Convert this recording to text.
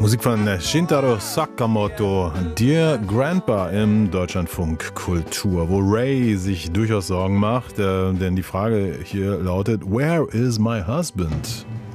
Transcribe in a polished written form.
Musik von Shintaro Sakamoto, Dear Grandpa im Deutschlandfunk Kultur, wo Ray sich durchaus Sorgen macht, denn die Frage hier lautet, Where is my husband?